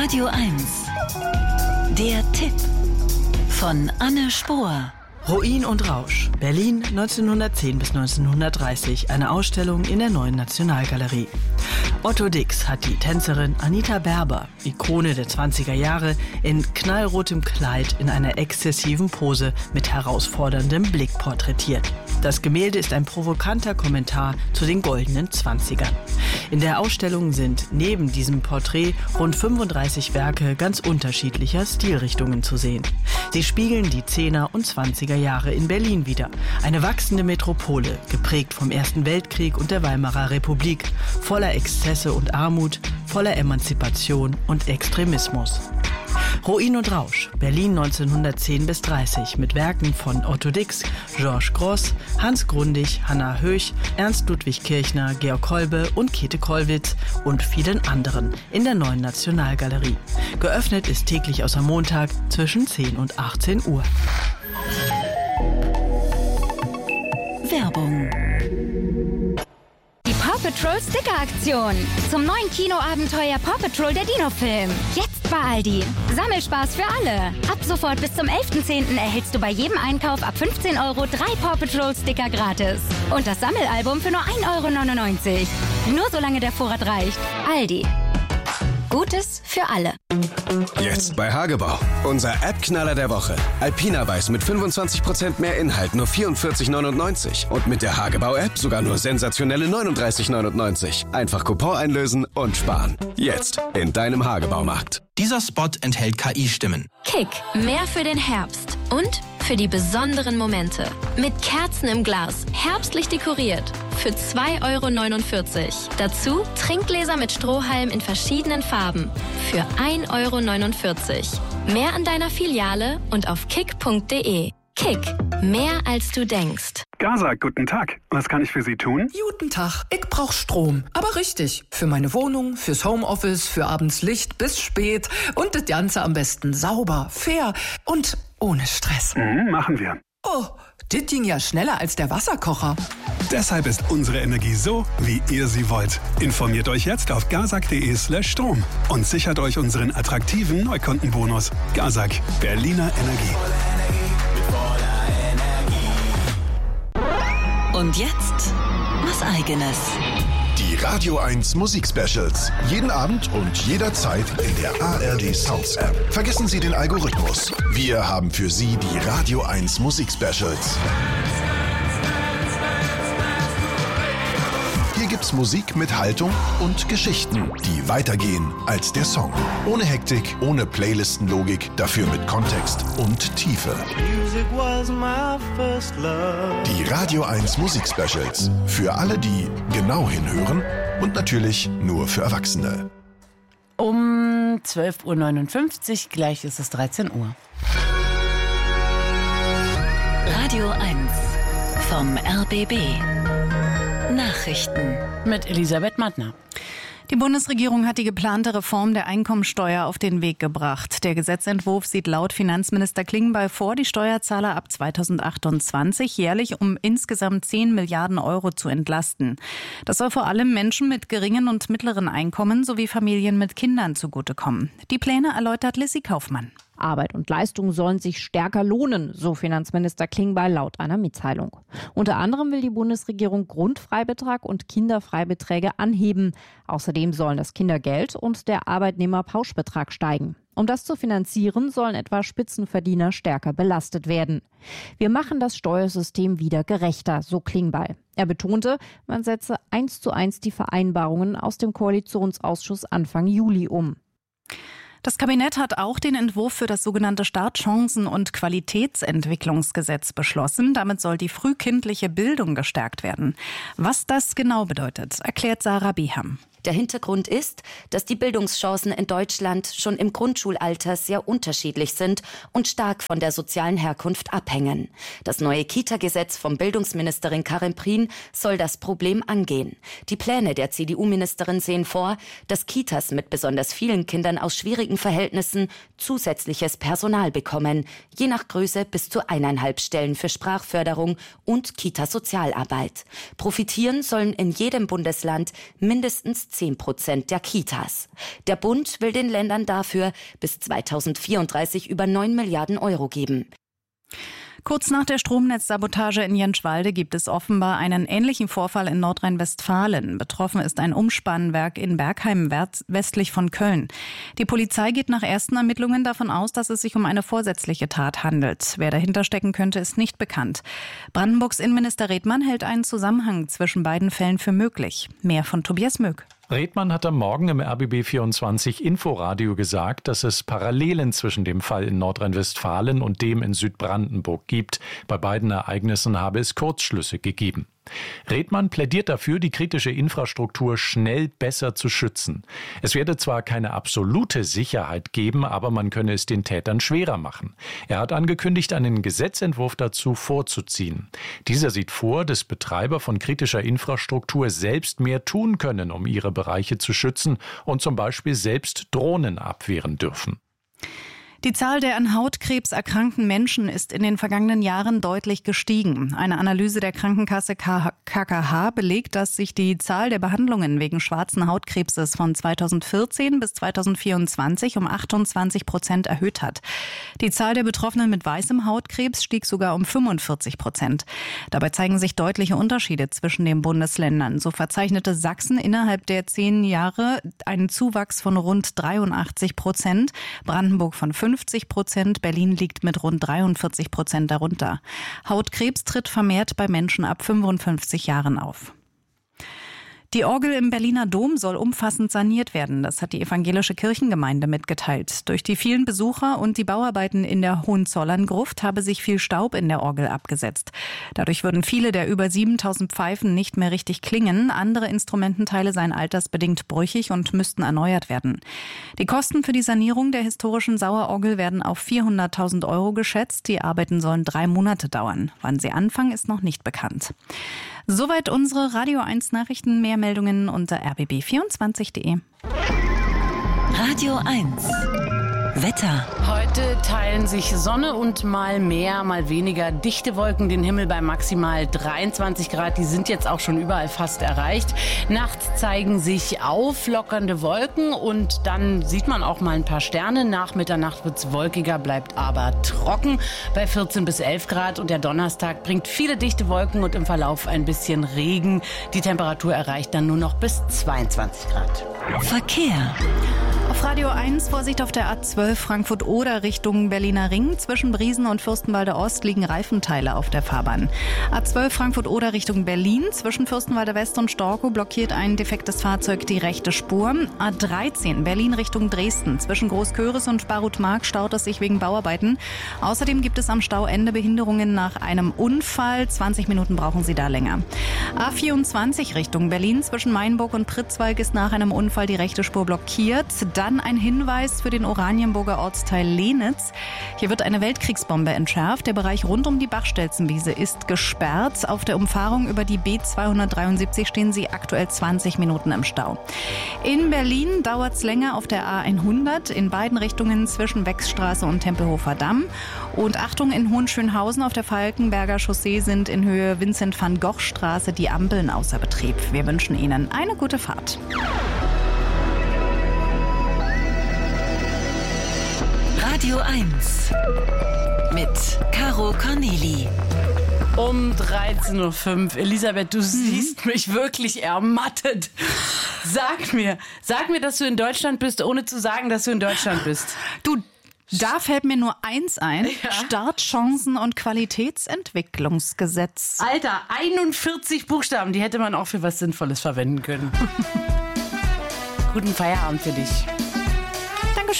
Radio 1. Der Tipp von Anne Spohr. Ruin und Rausch. Berlin 1910 bis 1930. Eine Ausstellung in der Neuen Nationalgalerie. Otto Dix hat die Tänzerin Anita Berber, Ikone der 20er Jahre, in knallrotem Kleid in einer exzessiven Pose mit herausforderndem Blick porträtiert. Das Gemälde ist ein provokanter Kommentar zu den goldenen 20ern. In der Ausstellung sind neben diesem Porträt rund 35 Werke ganz unterschiedlicher Stilrichtungen zu sehen. Sie spiegeln die 10er und 20er Jahre in Berlin wider. Eine wachsende Metropole, geprägt vom Ersten Weltkrieg und der Weimarer Republik, voller Exzesse und Armut, voller Emanzipation und Extremismus. Ruin und Rausch, Berlin 1910 bis 30 mit Werken von Otto Dix, Georges Grosz, Hans Grundig, Hannah Höch, Ernst Ludwig Kirchner, Georg Kolbe und Käthe Kollwitz und vielen anderen in der Neuen Nationalgalerie. Geöffnet ist täglich außer Montag zwischen 10 und 18 Uhr. Werbung. Die Paw Patrol Sticker-Aktion. Zum neuen Kinoabenteuer Paw Patrol der Dino-Film. Jetzt bei Aldi. Sammelspaß für alle. Ab sofort bis zum 11.10. erhältst du bei jedem Einkauf ab 15 € 3 Paw Patrol Sticker gratis. Und das Sammelalbum für nur 1,99 €. Nur solange der Vorrat reicht. Aldi. Gutes für alle. Jetzt bei Hagebau. Unser App-Knaller der Woche. Alpina Weiß mit 25% mehr Inhalt, nur 44,99 €. Und mit der Hagebau-App sogar nur sensationelle 39,99 €. Einfach Coupon einlösen und sparen. Jetzt in deinem Hagebaumarkt. Dieser Spot enthält KI-Stimmen. Kick, mehr für den Herbst und für die besonderen Momente. Mit Kerzen im Glas, herbstlich dekoriert. Für 2,49 €. Dazu Trinkgläser mit Strohhalm in verschiedenen Farben. Für 1,49 €. Mehr an deiner Filiale und auf kick.de. Kick, mehr als du denkst. Gazak, guten Tag. Was kann ich für Sie tun? Guten Tag. Ich brauch Strom. Aber richtig. Für meine Wohnung, fürs Homeoffice, für abends Licht bis spät. Und das Ganze am besten sauber, fair und ohne Stress. Machen wir. Oh, das ging ja schneller als der Wasserkocher. Deshalb ist unsere Energie so, wie ihr sie wollt. Informiert euch jetzt auf gazak.de/Strom und sichert euch unseren attraktiven Neukundenbonus. Gazak, Berliner Energie. Und jetzt was Eigenes. Die Radio 1 Musik-Specials. Jeden Abend und jederzeit in der ARD Sounds App. Vergessen Sie den Algorithmus. Wir haben für Sie die Radio 1 Musik-Specials. Hier gibt's Musik mit Haltung und Geschichten, die weitergehen als der Song. Ohne Hektik, ohne Playlistenlogik, dafür mit Kontext und Tiefe. Die Radio 1 Musik-Specials. Für alle, die genau hinhören und natürlich nur für Erwachsene. Um 12:59 Uhr, gleich ist es 13 Uhr. Radio 1 vom RBB. Nachrichten mit Elisabeth Mattner. Die Bundesregierung hat die geplante Reform der Einkommensteuer auf den Weg gebracht. Der Gesetzentwurf sieht laut Finanzminister Klingbeil vor, die Steuerzahler ab 2028 jährlich um insgesamt 10 Milliarden € zu entlasten. Das soll vor allem Menschen mit geringen und mittleren Einkommen sowie Familien mit Kindern zugutekommen. Die Pläne erläutert Lissy Kaufmann. Arbeit und Leistung sollen sich stärker lohnen, so Finanzminister Klingbeil laut einer Mitteilung. Unter anderem will die Bundesregierung Grundfreibetrag und Kinderfreibeträge anheben. Außerdem sollen das Kindergeld und der Arbeitnehmerpauschbetrag steigen. Um das zu finanzieren, sollen etwa Spitzenverdiener stärker belastet werden. Wir machen das Steuersystem wieder gerechter, so Klingbeil. Er betonte, man setze 1:1 die Vereinbarungen aus dem Koalitionsausschuss Anfang Juli um. Das Kabinett hat auch den Entwurf für das sogenannte Startchancen- und Qualitätsentwicklungsgesetz beschlossen. Damit soll die frühkindliche Bildung gestärkt werden. Was das genau bedeutet, erklärt Sarah Beham. Der Hintergrund ist, dass die Bildungschancen in Deutschland schon im Grundschulalter sehr unterschiedlich sind und stark von der sozialen Herkunft abhängen. Das neue Kita-Gesetz von Bildungsministerin Karin Prien soll das Problem angehen. Die Pläne der CDU-Ministerin sehen vor, dass Kitas mit besonders vielen Kindern aus schwierigen Verhältnissen zusätzliches Personal bekommen, je nach Größe bis zu 1,5 Stellen für Sprachförderung und Kita-Sozialarbeit. Profitieren sollen in jedem Bundesland mindestens 10% der Kitas. Der Bund will den Ländern dafür bis 2034 über 9 Milliarden Euro geben. Kurz nach der Stromnetzsabotage in Jentschwalde gibt es offenbar einen ähnlichen Vorfall in Nordrhein-Westfalen. Betroffen ist ein Umspannwerk in Bergheim westlich von Köln. Die Polizei geht nach ersten Ermittlungen davon aus, dass es sich um eine vorsätzliche Tat handelt. Wer dahinter stecken könnte, ist nicht bekannt. Brandenburgs Innenminister Redmann hält einen Zusammenhang zwischen beiden Fällen für möglich. Mehr von Tobias Möck. Redmann hat am Morgen im RBB24 Inforadio gesagt, dass es Parallelen zwischen dem Fall in Nordrhein-Westfalen und dem in Südbrandenburg gibt. Bei beiden Ereignissen habe es Kurzschlüsse gegeben. Redmann plädiert dafür, die kritische Infrastruktur schnell besser zu schützen. Es werde zwar keine absolute Sicherheit geben, aber man könne es den Tätern schwerer machen. Er hat angekündigt, einen Gesetzentwurf dazu vorzuziehen. Dieser sieht vor, dass Betreiber von kritischer Infrastruktur selbst mehr tun können, um ihre Bereiche zu schützen und zum Beispiel selbst Drohnen abwehren dürfen. Die Zahl der an Hautkrebs erkrankten Menschen ist in den vergangenen Jahren deutlich gestiegen. Eine Analyse der Krankenkasse KKH belegt, dass sich die Zahl der Behandlungen wegen schwarzen Hautkrebses von 2014 bis 2024 um 28% erhöht hat. Die Zahl der Betroffenen mit weißem Hautkrebs stieg sogar um 45%. Dabei zeigen sich deutliche Unterschiede zwischen den Bundesländern. So verzeichnete Sachsen innerhalb der 10 Jahre einen Zuwachs von rund 83%, Brandenburg von 50%, Berlin liegt mit rund 43% darunter. Hautkrebs tritt vermehrt bei Menschen ab 55 Jahren auf. Die Orgel im Berliner Dom soll umfassend saniert werden. Das hat die evangelische Kirchengemeinde mitgeteilt. Durch die vielen Besucher und die Bauarbeiten in der Hohenzollern-Gruft habe sich viel Staub in der Orgel abgesetzt. Dadurch würden viele der über 7000 Pfeifen nicht mehr richtig klingen. Andere Instrumententeile seien altersbedingt brüchig und müssten erneuert werden. Die Kosten für die Sanierung der historischen Sauerorgel werden auf 400.000 € geschätzt. Die Arbeiten sollen 3 Monate dauern. Wann sie anfangen, ist noch nicht bekannt. Soweit unsere Radio 1 Nachrichten. Mehr Meldungen unter rbb24.de. Radio 1 Wetter. Heute teilen sich Sonne und mal mehr, mal weniger dichte Wolken den Himmel bei maximal 23 Grad. Die sind jetzt auch schon überall fast erreicht. Nachts zeigen sich auflockernde Wolken und dann sieht man auch mal ein paar Sterne. Nach Mitternacht wird es wolkiger, bleibt aber trocken bei 14 bis 11 Grad. Und der Donnerstag bringt viele dichte Wolken und im Verlauf ein bisschen Regen. Die Temperatur erreicht dann nur noch bis 22 Grad. Verkehr. Auf Radio 1 Vorsicht auf der A12 Frankfurt-Oder Richtung Berliner Ring. Zwischen Briesen und Fürstenwalde Ost liegen Reifenteile auf der Fahrbahn. A12 Frankfurt-Oder Richtung Berlin. Zwischen Fürstenwalde West und Storkow blockiert ein defektes Fahrzeug die rechte Spur. A13 Berlin Richtung Dresden. Zwischen Großköris und Barutmark staut es sich wegen Bauarbeiten. Außerdem gibt es am Stauende Behinderungen nach einem Unfall. 20 Minuten brauchen Sie da länger. A24 Richtung Berlin. Zwischen Mainburg und Pritzwalk ist nach einem Unfall die rechte Spur blockiert. Dann ein Hinweis für den Oranienburger Ortsteil Lenitz. Hier wird eine Weltkriegsbombe entschärft. Der Bereich rund um die Bachstelzenwiese ist gesperrt. Auf der Umfahrung über die B273 stehen Sie aktuell 20 Minuten im Stau. In Berlin dauert es länger auf der A100 in beiden Richtungen zwischen Wechsstraße und Tempelhofer Damm. Und Achtung, in Hohenschönhausen auf der Falkenberger Chaussee sind in Höhe Vincent-van-Gogh-Straße die Ampeln außer Betrieb. Wir wünschen Ihnen eine gute Fahrt. Radio 1 mit Caro Corneli. Um 13.05 Uhr. Elisabeth, du siehst mich wirklich ermattet. Sag mir, dass du in Deutschland bist, ohne zu sagen, dass du in Deutschland bist. Du, da fällt mir nur eins ein. Ja? Startchancen- und Qualitätsentwicklungsgesetz. Alter, 41 Buchstaben, die hätte man auch für was Sinnvolles verwenden können. Guten Feierabend für dich.